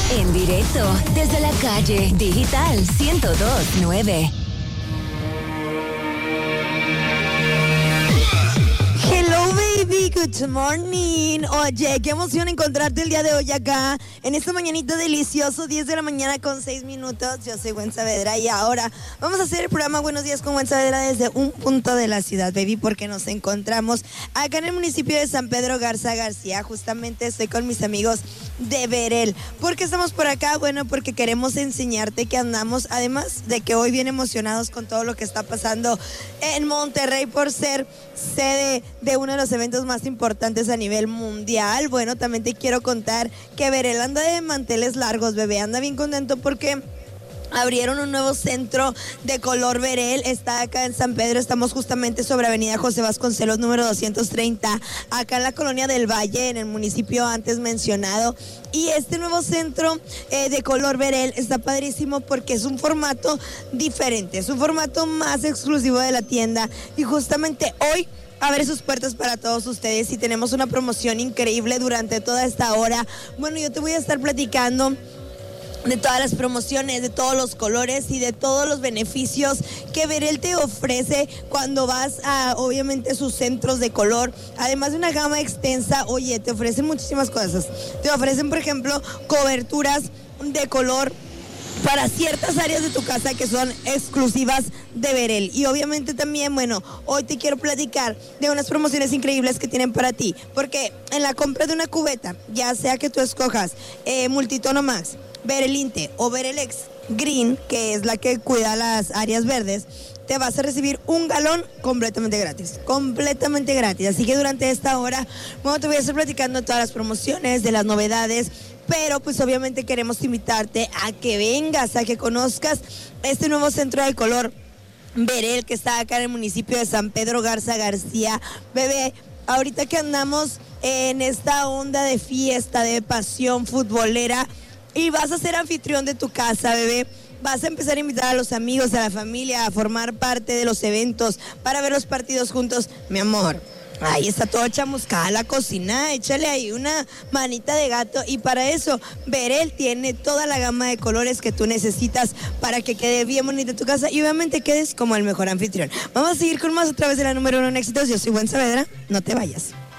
En directo desde la calle Digital 102.9. Hello baby, good morning. Oye, qué emoción encontrarte el día de hoy acá en esta mañanita delicioso, 10 de la mañana con 6 minutos. Yo soy Gwen Saavedra y ahora vamos a hacer el programa Buenos Días con Gwen Saavedra desde un punto de la ciudad, baby, porque nos encontramos acá en el municipio de San Pedro Garza García. Justamente estoy con mis amigos de Verel. ¿Por qué estamos por acá? Bueno, porque queremos enseñarte que andamos, además de que hoy bien emocionados con todo lo que está pasando en Monterrey por ser sede de uno de los eventos más importantes a nivel mundial. Bueno, también te quiero contar que Verel anda de manteles largos, bebé, anda bien contento porque abrieron un nuevo centro de color Verel. Está acá en San Pedro, estamos justamente sobre avenida José Vasconcelos número 230, acá en la colonia del Valle, en el municipio antes mencionado. Y este nuevo centro de color Verel está padrísimo porque es un formato diferente, es un formato más exclusivo de la tienda. Y justamente hoy abre sus puertas para todos ustedes y tenemos una promoción increíble durante toda esta hora. Bueno, yo te voy a estar platicando de todas las promociones, de todos los colores y de todos los beneficios que Verel te ofrece cuando vas a, obviamente, sus centros de color. Además de una gama extensa, oye, te ofrecen muchísimas cosas. Te ofrecen, por ejemplo, coberturas de color para ciertas áreas de tu casa que son exclusivas de Verel. Y obviamente también, bueno, hoy te quiero platicar de unas promociones increíbles que tienen para ti, porque en la compra de una cubeta, ya sea que tú escojas Multitono Max, Verelinte o Verelex Green, que es la que cuida las áreas verdes, te vas a recibir un galón completamente gratis. Así que durante esta hora, bueno, te voy a estar platicando de todas las promociones, de las novedades, pero pues obviamente queremos invitarte a que vengas, a que conozcas este nuevo centro de color Verel que está acá en el municipio de San Pedro Garza García. Bebé, ahorita que andamos en esta onda de fiesta, de pasión futbolera, y vas a ser anfitrión de tu casa, bebé, vas a empezar a invitar a los amigos, a la familia, a formar parte de los eventos, para ver los partidos juntos, mi amor. Ahí está todo chamuscada la cocina, échale ahí una manita de gato. Y para eso, Verel tiene toda la gama de colores que tú necesitas para que quede bien bonita tu casa y obviamente quedes como el mejor anfitrión. Vamos a seguir con más a través de la número 1 en éxitos. Yo soy Gwen Saavedra, no te vayas.